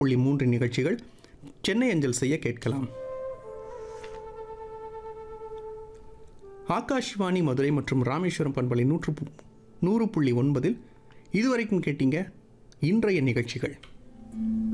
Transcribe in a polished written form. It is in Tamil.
3 நிகழ்ச்சிகள் சென்னை அஞ்சல் செய்ய கேட்கலாம். ஆகாஷ்வாணி மதுரை மற்றும் ராமேஸ்வரம் பண்பலை 100.9 இதுவரைக்கும் கேட்டீங்க இன்றைய நிகழ்ச்சிகள்.